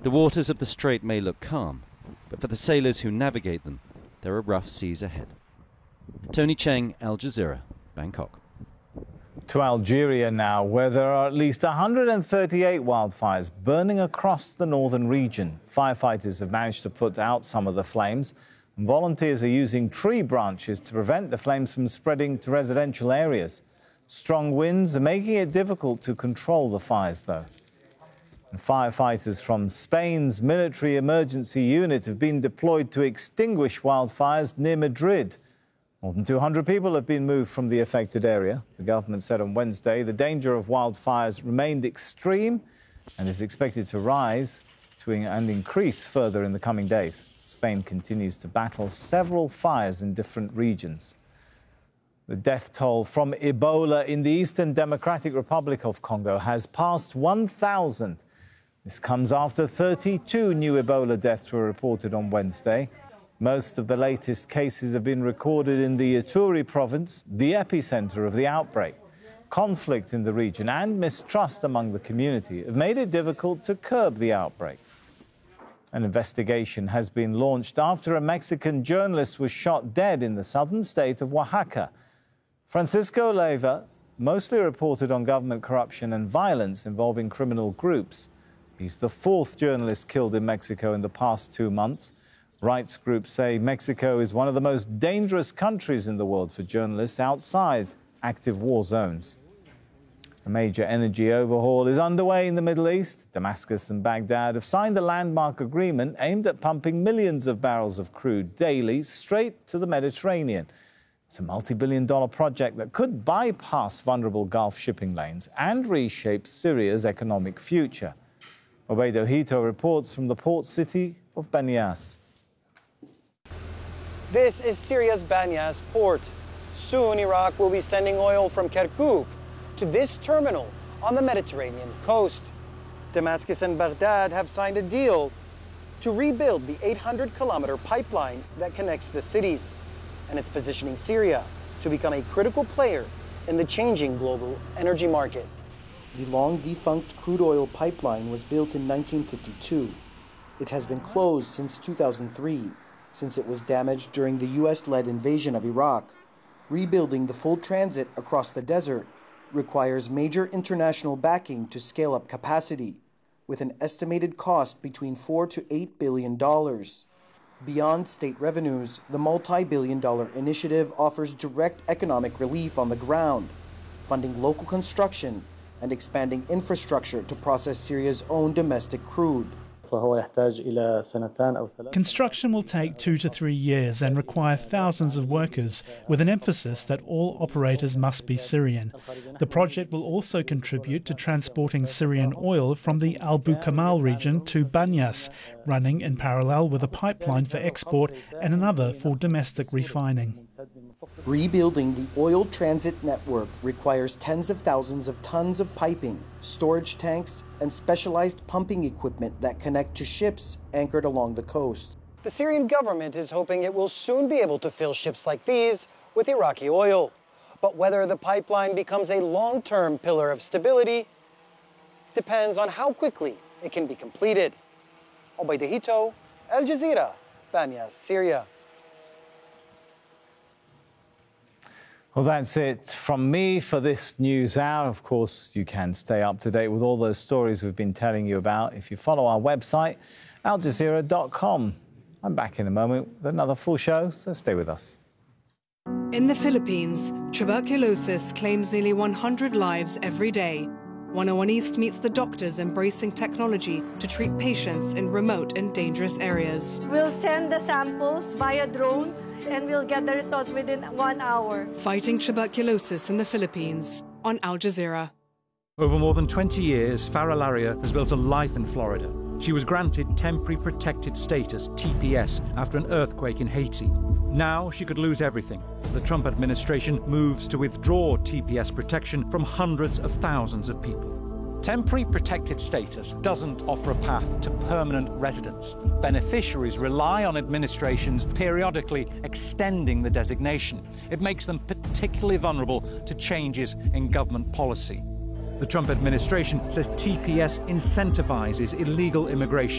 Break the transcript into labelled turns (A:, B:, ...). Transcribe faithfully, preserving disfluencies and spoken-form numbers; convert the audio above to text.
A: The waters of the strait may look calm, but for the sailors who navigate them, there are rough seas ahead. Tony Cheng, Al Jazeera, Bangkok.
B: To Algeria now, where there are at least one hundred thirty-eight wildfires burning across the northern region. Firefighters have managed to put out some of the flames, and volunteers are using tree branches to prevent the flames from spreading to residential areas. Strong winds are making it difficult to control the fires, though. And firefighters from Spain's military emergency unit have been deployed to extinguish wildfires near Madrid. More than two hundred people have been moved from the affected area. The government said on Wednesday the danger of wildfires remained extreme and is expected to rise to and increase further in the coming days. Spain continues to battle several fires in different regions. The death toll from Ebola in the Eastern Democratic Republic of Congo has passed one thousand. This comes after thirty-two new Ebola deaths were reported on Wednesday. Most of the latest cases have been recorded in the Ituri province, the epicenter of the outbreak. Conflict in the region and mistrust among the community have made it difficult to curb the outbreak. An investigation has been launched after a Mexican journalist was shot dead in the southern state of Oaxaca. Francisco Leiva mostly reported on government corruption and violence involving criminal groups. He's the fourth journalist killed in Mexico in the past two months. Rights groups say Mexico is one of the most dangerous countries in the world for journalists outside active war zones. A major energy overhaul is underway in the Middle East. Damascus and Baghdad have signed a landmark agreement aimed at pumping millions of barrels of crude daily straight to the Mediterranean. It's a multi-billion dollar project that could bypass vulnerable Gulf shipping lanes and reshape Syria's economic future. Obedo Hito reports from the port city of Banyas.
C: This is Syria's Banyas port. Soon, Iraq will be sending oil from Kirkuk to this terminal on the Mediterranean coast. Damascus and Baghdad have signed a deal to rebuild the eight hundred kilometer pipeline that connects the cities, and it's positioning Syria to become a critical player in the changing global energy market.
D: The long-defunct crude oil pipeline was built in nineteen fifty-two. It has been closed since two thousand three, since it was damaged during the U S-led invasion of Iraq. Rebuilding the full transit across the desert requires major international backing to scale up capacity, with an estimated cost between four to eight billion dollars. Beyond state revenues, the multi-billion dollar initiative offers direct economic relief on the ground, funding local construction and expanding infrastructure to process Syria's own domestic crude.
E: Construction will take two to three years and require thousands of workers, with an emphasis that all operators must be Syrian. The project will also contribute to transporting Syrian oil from the Al Bukamal region to Banyas, running in parallel with a pipeline for export and another for domestic refining.
D: Rebuilding the oil transit network requires tens of thousands of tons of piping, storage tanks, and specialized pumping equipment that connect to ships anchored along the coast.
C: The Syrian government is hoping it will soon be able to fill ships like these with Iraqi oil. But whether the pipeline becomes a long-term pillar of stability depends on how quickly it can be completed. Obedo Hito, Al Jazeera, Banyas, Syria.
B: Well, that's it from me for this news hour. Of course, you can stay up to date with all those stories we've been telling you about if you follow our website, al jazeera dot com. I'm back in a moment with another full show, so stay with us.
F: In the Philippines, tuberculosis claims nearly one hundred lives every day. one oh one East meets the doctors embracing technology to treat patients in remote and dangerous areas.
G: We'll send the samples via drone and we'll get the results within one hour.
F: Fighting tuberculosis in the Philippines on Al Jazeera.
H: Over more than twenty years, Farah Laria has built a life in Florida. She was granted Temporary Protected Status, T P S, after an earthquake in Haiti. Now she could lose everything as the Trump administration moves to withdraw T P S protection from hundreds of thousands of people. Temporary protected status doesn't offer a path to permanent residence. Beneficiaries rely on administrations periodically extending the designation. It makes them particularly vulnerable to changes in government policy. The Trump administration says T P S incentivizes illegal immigration